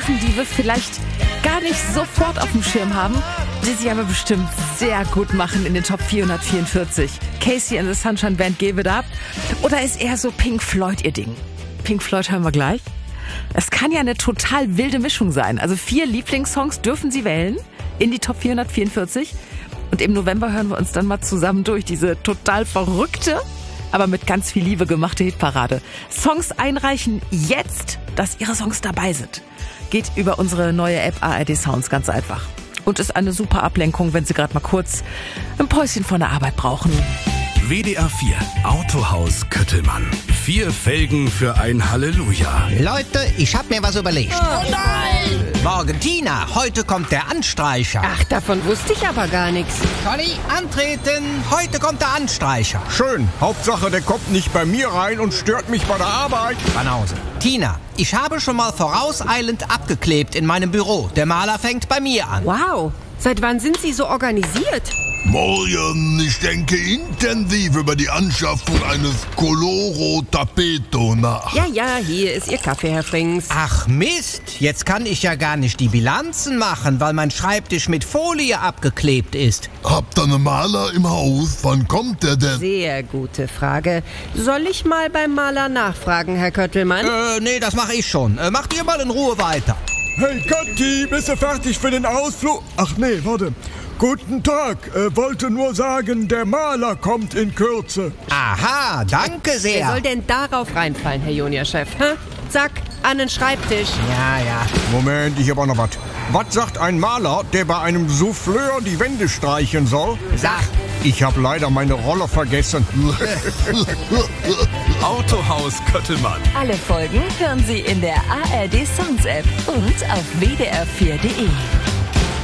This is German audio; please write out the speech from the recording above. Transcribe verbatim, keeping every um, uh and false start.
Sachen, die wir vielleicht gar nicht sofort auf dem Schirm haben, die sich aber bestimmt sehr gut machen in den Top vierhundertvierundvierzig. Casey and the Sunshine Band, Give It Up. Oder ist eher so Pink Floyd ihr Ding? Pink Floyd hören wir gleich. Es kann ja eine total wilde Mischung sein. Also vier Lieblingssongs dürfen Sie wählen in die Top vierhundertvierundvierzig. Und im November hören wir uns dann mal zusammen durch diese total verrückte, aber mit ganz viel Liebe gemachte Hitparade. Songs einreichen jetzt, dass Ihre Songs dabei sind. Geht über unsere neue App A R D Sounds, ganz einfach. Und ist eine super Ablenkung, wenn Sie gerade mal kurz ein Päuschen von der Arbeit brauchen. W D R vier Autohaus Köttelmann. Vier Felgen für ein Halleluja. Leute, ich hab mir was überlegt. Oh nein! Morgen, Tina, heute kommt der Anstreicher. Ach, davon wusste ich aber gar nichts. Conny, antreten. Heute kommt der Anstreicher. Schön. Hauptsache, der kommt nicht bei mir rein und stört mich bei der Arbeit. Banause. Tina, ich habe schon mal vorauseilend abgeklebt in meinem Büro. Der Maler fängt bei mir an. Wow, seit wann sind Sie so organisiert? Morgen, ich denke intensiv über die Anschaffung eines Coloro Tapeto nach. Ja, ja, hier ist Ihr Kaffee, Herr Frings. Ach Mist, jetzt kann ich ja gar nicht die Bilanzen machen, weil mein Schreibtisch mit Folie abgeklebt ist. Habt ihr einen Maler im Haus? Wann kommt der denn? Sehr gute Frage. Soll ich mal beim Maler nachfragen, Herr Köttelmann? Äh, nee, das mache ich schon. Äh, macht ihr mal in Ruhe weiter. Hey Kathi, bist du fertig für den Ausflug? Ach nee, warte. Guten Tag, äh, wollte nur sagen, der Maler kommt in Kürze. Aha, danke Wer sehr. soll denn darauf reinfallen, Herr Junior-Chef? Hä? Zack, an den Schreibtisch. Ja, ja. Moment, ich hab auch noch was. Was sagt ein Maler, der bei einem Souffleur die Wände streichen soll? Sag. Ich habe leider meine Rolle vergessen. Autohaus Köttelmann. Alle Folgen hören Sie in der A R D Sounds App und auf W D R vier Punkt de.